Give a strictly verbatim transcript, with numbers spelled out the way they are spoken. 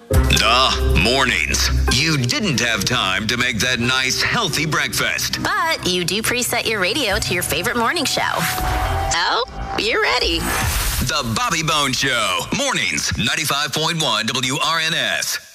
Duh, mornings. You didn't have time to make that nice, healthy breakfast. But you do preset your radio to your favorite morning show. Oh, you're ready. The Bobby Bones Show. Mornings, ninety-five point one W R N S.